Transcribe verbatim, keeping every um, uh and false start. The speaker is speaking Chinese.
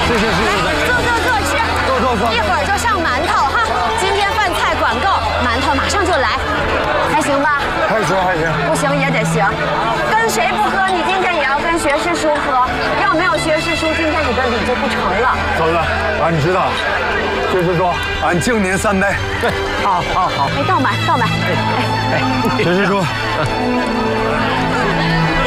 谢谢师傅。 坐坐坐吃， 坐坐坐， 一会儿就上馒头哈。今天饭菜管够，馒头马上就来，还行吧？ 还行还行。 不行也得行，跟谁不喝，你今天也要跟学士叔喝。要没有学士叔，今天你的礼就不成了。 嫂子，俺知道了。学士叔，俺敬您三杯。对，好好好。 哎，倒满倒满。哎哎哎， 学士叔。